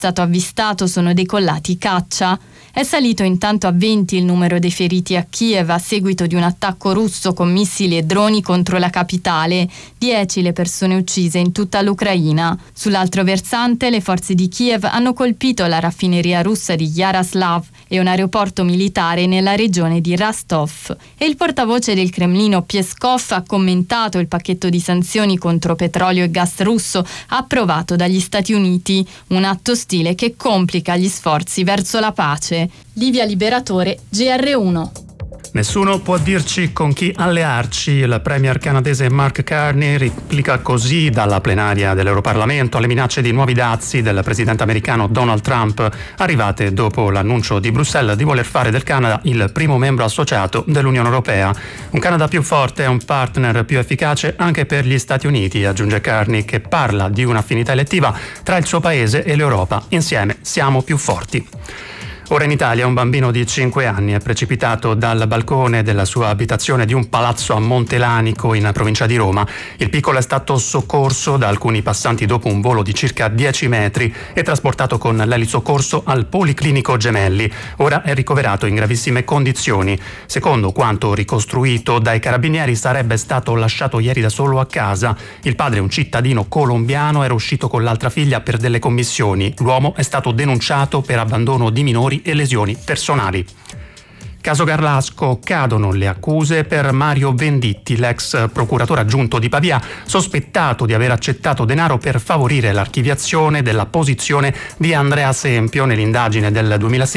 stato avvistato sono decollati caccia. È salito intanto a 20 il numero dei feriti a Kiev a seguito di un attacco russo con missili e droni contro la capitale. 10 le persone uccise in tutta l'Ucraina. Sull'altro versante, le forze di Kiev hanno colpito la raffineria russa di Yaroslav e un aeroporto militare nella regione di Rostov. E il portavoce del Cremlino Peskov ha commentato il pacchetto di sanzioni contro petrolio e gas russo approvato dagli Stati Uniti, un atto ostile che complica gli sforzi verso la pace. Livia Liberatore, GR1. Nessuno può dirci con chi allearci. Il premier canadese Mark Carney replica così dalla plenaria dell'Europarlamento alle minacce di nuovi dazi del presidente americano Donald Trump, arrivate dopo l'annuncio di Bruxelles di voler fare del Canada il primo membro associato dell'Unione Europea. Un Canada più forte è un partner più efficace anche per gli Stati Uniti, aggiunge Carney, che parla di un'affinità elettiva tra il suo paese e l'Europa. Insieme siamo più forti. Ora in Italia un bambino di 5 anni è precipitato dal balcone della sua abitazione di un palazzo a Montelanico in provincia di Roma. Il piccolo è stato soccorso da alcuni passanti dopo un volo di circa 10 metri e trasportato con l'elisoccorso al Policlinico Gemelli. Ora è ricoverato in gravissime condizioni. Secondo quanto ricostruito dai carabinieri, sarebbe stato lasciato ieri da solo a casa. Il padre, un cittadino colombiano, era uscito con l'altra figlia per delle commissioni. L'uomo è stato denunciato per abbandono di minori e lesioni personali. Caso Garlasco, cadono le accuse per Mario Venditti, l'ex procuratore aggiunto di Pavia, sospettato di aver accettato denaro per favorire l'archiviazione della posizione di Andrea Sempio nell'indagine del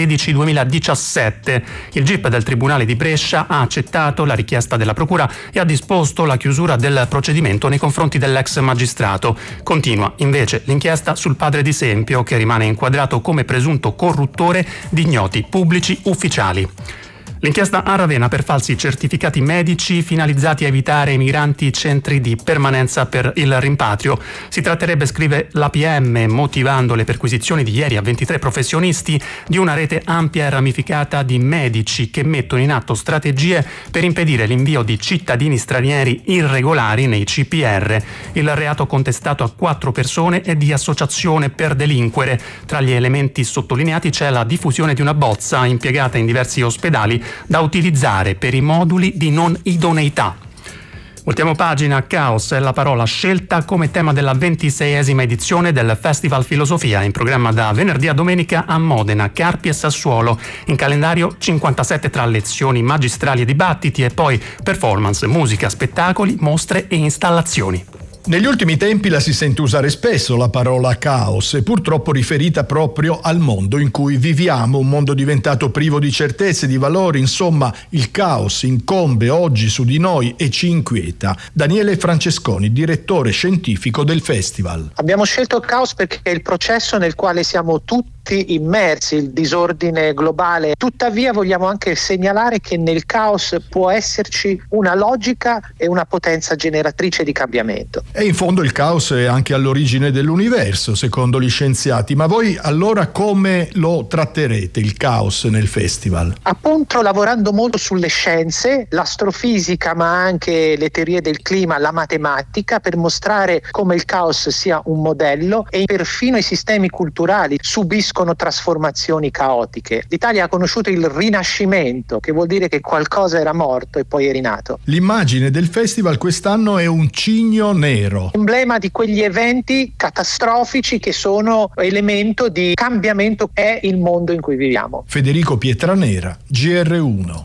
2016-2017. Il GIP del Tribunale di Brescia ha accettato la richiesta della procura e ha disposto la chiusura del procedimento nei confronti dell'ex magistrato. Continua invece l'inchiesta sul padre di Sempio, che rimane inquadrato come presunto corruttore di ignoti pubblici ufficiali. L'inchiesta a Ravenna per falsi certificati medici finalizzati a evitare ai migranti centri di permanenza per il rimpatrio. Si tratterebbe, scrive l'APM, motivando le perquisizioni di ieri a 23 professionisti, di una rete ampia e ramificata di medici che mettono in atto strategie per impedire l'invio di cittadini stranieri irregolari nei CPR. Il reato contestato a 4 persone è di associazione per delinquere. Tra gli elementi sottolineati c'è la diffusione di una bozza impiegata in diversi ospedali da utilizzare per i moduli di non idoneità. Ultima pagina, caos è la parola scelta come tema della 26esima edizione del Festival Filosofia, in programma da venerdì a domenica a Modena, Carpi e Sassuolo. In calendario 57 tra lezioni magistrali e dibattiti e poi performance, musica, spettacoli, mostre e installazioni. Negli ultimi tempi la si sente usare spesso la parola caos e purtroppo riferita proprio al mondo in cui viviamo, un mondo diventato privo di certezze, di valori, insomma il caos incombe oggi su di noi e ci inquieta. Daniele Francesconi, direttore scientifico del festival. Abbiamo scelto il caos perché è il processo nel quale siamo tutti immersi, il disordine globale. Tuttavia vogliamo anche segnalare che nel caos può esserci una logica e una potenza generatrice di cambiamento. E in fondo il caos è anche all'origine dell'universo, secondo gli scienziati. Ma voi allora come lo tratterete il caos nel festival? Appunto lavorando molto sulle scienze, l'astrofisica ma anche le teorie del clima, la matematica, per mostrare come il caos sia un modello e perfino i sistemi culturali subiscono trasformazioni caotiche. L'Italia ha conosciuto il Rinascimento, che vuol dire che qualcosa era morto e poi è rinato. L'immagine del festival quest'anno è un cigno nero, emblema di quegli eventi catastrofici che sono elemento di cambiamento. È il mondo in cui viviamo. Federico Pietranera, GR1.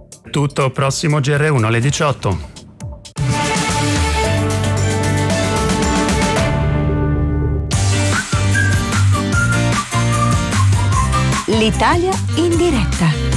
Tutto prossimo GR1 alle 18. L'Italia in diretta.